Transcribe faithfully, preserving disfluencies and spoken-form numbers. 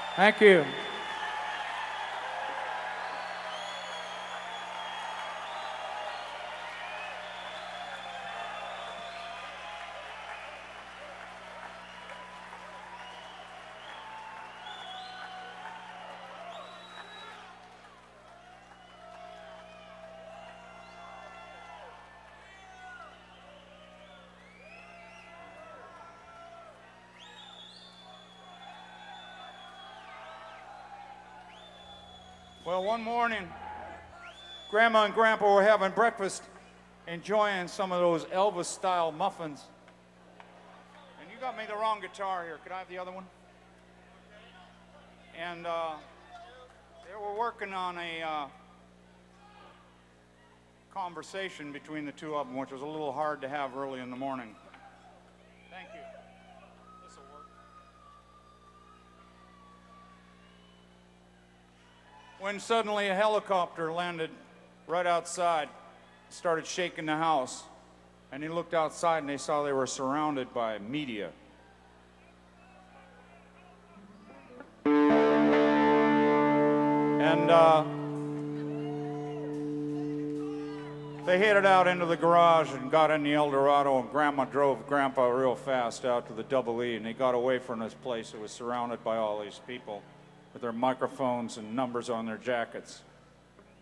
Thank you. Well, one morning, Grandma and Grandpa were having breakfast, enjoying some of those Elvis-style muffins. And you got me the wrong guitar here. Could I have the other one? And uh, they were working on a uh, conversation between the two of them, which was a little hard to have early in the morning. Thank you. This'll work. When suddenly a helicopter landed right outside, started shaking the house, and he looked outside and they saw they were surrounded by media. And uh, they headed out into the garage and got in the Eldorado, and Grandma drove Grandpa real fast out to the Double E, and he got away from this place that was surrounded by all these people with their microphones and numbers on their jackets.